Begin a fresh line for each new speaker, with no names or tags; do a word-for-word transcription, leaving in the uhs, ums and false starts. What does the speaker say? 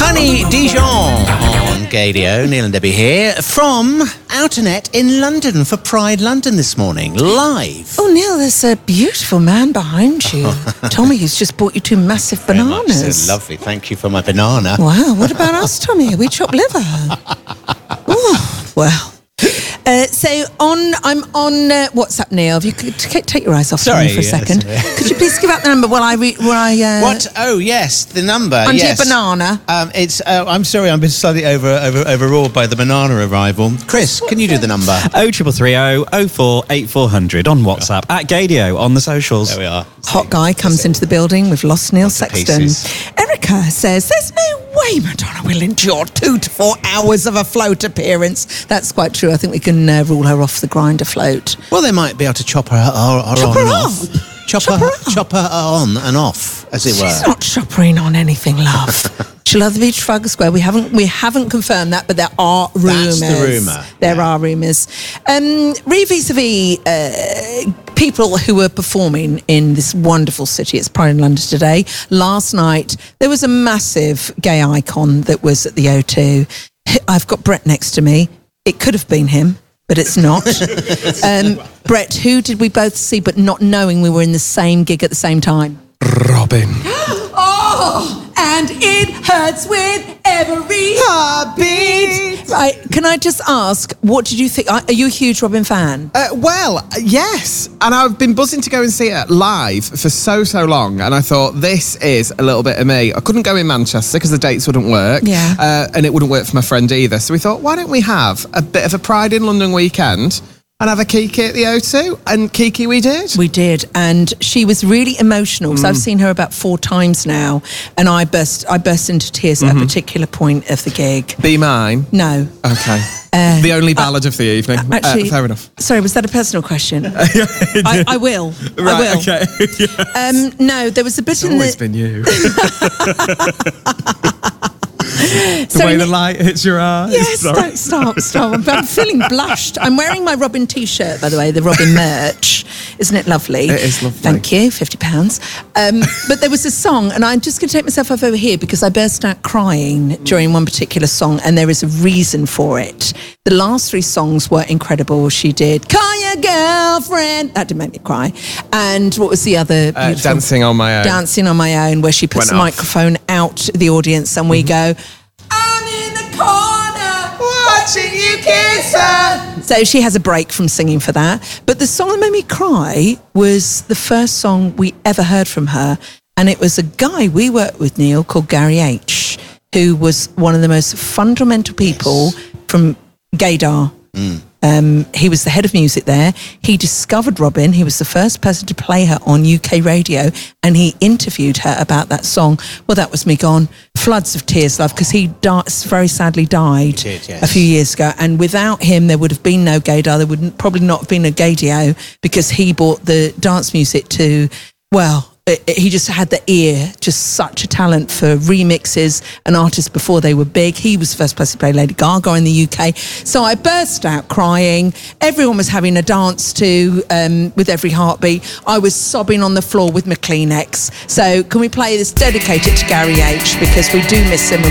Honey Dijon on Gadio. Neil and Debbie here from Outernet in London for Pride London this morning, live.
Oh, Neil, there's a beautiful man behind you. Tommy, who's just bought you two massive bananas.
Very much so. Lovely. Thank you for my banana.
Wow, what about us, Tommy? We chop liver. Oh, well. Uh, so on, I'm on uh, WhatsApp, Neil. If you could t- take your eyes off
Sorry,
me for a
yes,
second.
sorry.
Could you please give out the number while I re- while I uh,
What? Oh, yes, the number.
undo
yes.
your banana?
Um, it's. Uh, I'm sorry, I've been slightly over, over overawed by the banana arrival. Chris, can you do the number?
Oh triple three oh oh four eight four hundred on WhatsApp at Gadio on the socials.
There we are.
Hot guy comes into the building. We've lost Neil
Lots of
Sexton.
pieces.
Erica says there's no way Madonna will endure two to four hours of a float appearance. That's quite true. I think we can uh, rule her off the grinder float.
Well, they might be able to chop her, her, her
Chop
on
her
and
off.
off. Chop,
Chop
her,
her off.
chop her on and off, as it
She's
were.
not shoppering on anything, love. She'll either be Trafalgar Square. We haven't we haven't confirmed that, but there are rumours.
That's the rumour.
There
Yeah.
are rumours. Um, re vis-a-vis uh, people who were performing in this wonderful city. It's Pride in London today. Last night there was a massive gay icon that was at the O two. I've got Brett next to me. It could have been him, but it's not. um, Brett, who did we both see, but not knowing we were in the same gig at the same time?
Robin.
Oh, and it hurts with every heartbeat. Right, can I just ask, what did you think? Are are you a huge Robin fan?
Uh, well, yes. And I've been buzzing to go and see it live for so, so long. And I thought, this is a little bit of me. I couldn't go in Manchester because the dates wouldn't work.
Yeah.
Uh, and it wouldn't work for my friend either. So we thought, why don't we have a bit of a Pride in London weekend and have a Kiki at the O two? And Kiki we did.
We did, and she was really emotional because I've seen her about four times now, and I burst, I burst into tears at a particular point of the gig.
Be Mine.
No,
Okay.
Uh,
the only ballad of the evening.
actually,
uh, fair enough.
Sorry, was that a personal question? I, I will. I
Right,
will.
okay. Yeah.
Um, no, there was a bit
It's
in
always
the.
been you. The
So
way
in
the
the-
light hits your eyes.
Yes,
Sorry.
don't stop, stop. I'm, I'm feeling blushed. I'm wearing my Robin t-shirt, by the way, the Robin merch. Isn't it lovely?
It is lovely.
Thank you, fifty pounds. Um, but there was a song, and I'm just going to take myself off over here because I burst out crying during one particular song, and there is a reason for it. The last three songs were incredible. She did Call Your Girlfriend. That did make me cry. And what was the other?
Uh,
beautiful-
Dancing on My Own.
Dancing on My Own, where she puts
Went
the
off.
microphone out to the audience, and we go, I'm in the corner watching you kiss her. So she has a break from singing for that. But the song that made me cry was the first song we ever heard from her. And it was a guy we worked with, Neil, called Gary H., who was one of the most fundamental people from Gaydar. Um, he was the head of music there. He discovered Robin. He was the first person to play her on U K radio, and he interviewed her about that song. Well, that was me gone. Floods of tears, love, because he di- very sadly died
He did, yes.
a few years ago. And without him, there would have been no Gaydar. There would probably not have been a Gaydio because he brought the dance music to, well, it, it- he just had the ear, just such a talent for remixes and artists before they were big. He was the first person to play Lady Gaga in the U K. So I burst out crying. Everyone was having a dance to um, With Every Heartbeat. I was sobbing on the floor with my Kleenex. So can we play this dedicated to Gary H, because we do miss him.